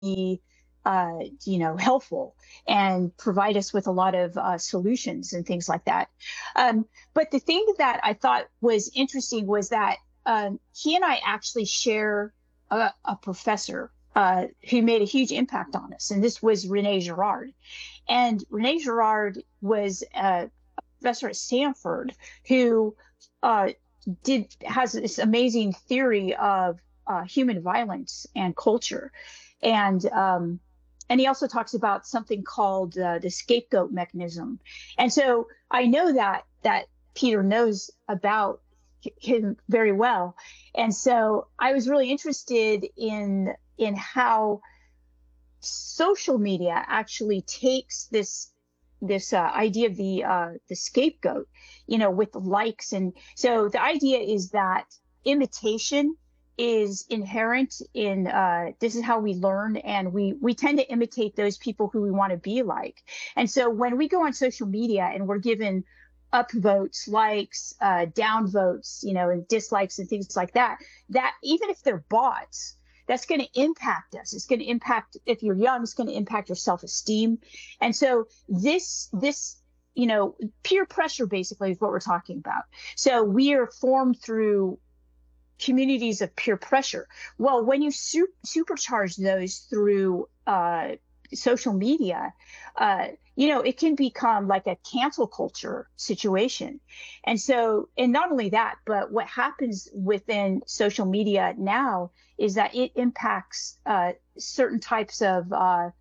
helpful and provide us with a lot of solutions and things like that. But the thing that I thought was interesting was that he and I actually share a professor who made a huge impact on us, and this was Rene Girard. And Rene Girard was a professor at Stanford who uh, has this amazing theory of human violence and culture, and he also talks about something called the scapegoat mechanism. And so I know that Peter knows about him very well, and so I was really interested in how social media actually takes this idea of the scapegoat, with likes. And so the idea is that imitation is inherent in this is how we learn, and we tend to imitate those people who we want to be like. And so when we go on social media and we're given upvotes, likes, downvotes, and dislikes and things like that, that even if they're bots, that's going to impact us. It's going to impact, if you're young, it's going to impact your self-esteem. And so this, peer pressure basically is what we're talking about. So we are formed through communities of peer pressure. Well, when you supercharge those through social media, it can become like a cancel culture situation. And so, and not only that, but what happens within social media now is that it impacts certain types of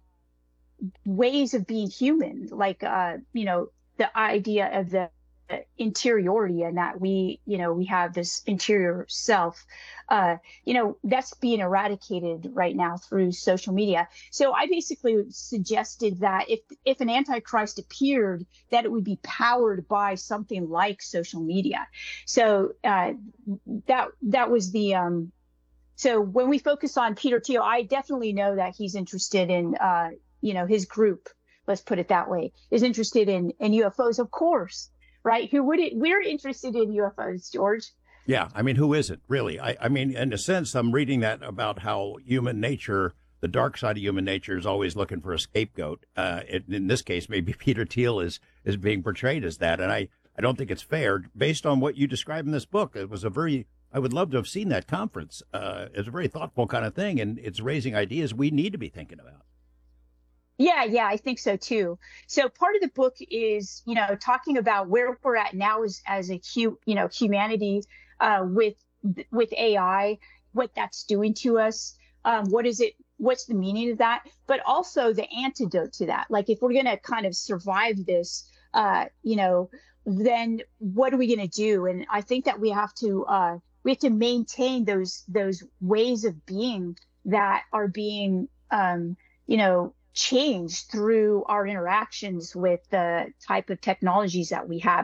ways of being human, like, the idea of the interiority, and that we have this interior self, that's being eradicated right now through social media. So I basically suggested that if an antichrist appeared, that it would be powered by something like social media. So that was the so when we focus on Peter Thiel, I definitely know that he's interested in his group, let's put it that way, is interested in UFOs, of course. Right? Who would it? We're interested in UFOs, George. Yeah, I mean, who isn't really? I mean, in a sense, I'm reading that about how human nature, the dark side of human nature, is always looking for a scapegoat. In this case, maybe Peter Thiel is being portrayed as that, and I don't think it's fair based on what you describe in this book. It was I would love to have seen that conference. It's a very thoughtful kind of thing, and it's raising ideas we need to be thinking about. Yeah, I think so too. So part of the book is, talking about where we're at now as a humanity, with AI, what that's doing to us. What is it? What's the meaning of that? But also the antidote to that. Like, if we're going to kind of survive this, then what are we going to do? And I think that we have to maintain those ways of being that are being, changed through our interactions with the type of technologies that we have.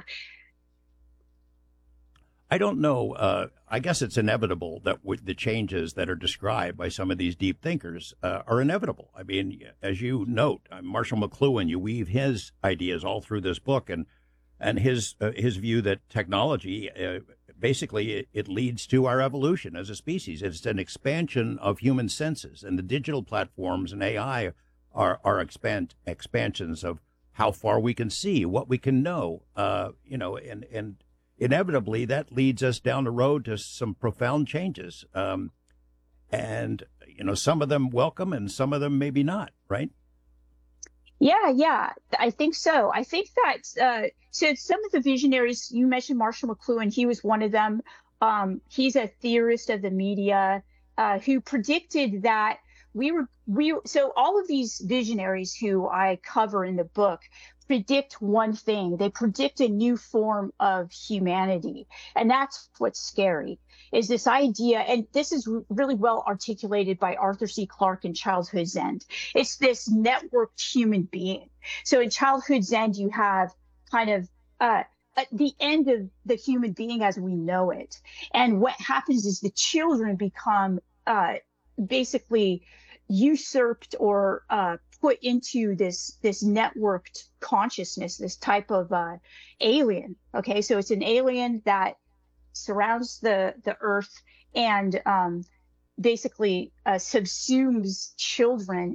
I don't know. I guess it's inevitable that the changes that are described by some of these deep thinkers are inevitable. I mean, as you note, Marshall McLuhan, you weave his ideas all through this book, and his view that technology, basically, it leads to our evolution as a species. It's an expansion of human senses, and the digital platforms and AI are expansions of how far we can see, what we can know, and inevitably that leads us down the road to some profound changes. And some of them welcome and some of them maybe not, right? Yeah, I think so. I think that so some of the visionaries, you mentioned Marshall McLuhan, he was one of them. He's a theorist of the media who predicted that so all of these visionaries who I cover in the book predict one thing. They predict a new form of humanity. And that's what's scary, is this idea, and this is really well articulated by Arthur C. Clarke in Childhood's End. It's this networked human being. So in Childhood's End, you have kind of at the end of the human being as we know it. And what happens is the children become basically usurped or put into this networked consciousness, this type of alien. Okay, so it's an alien that surrounds the earth, and basically subsumes children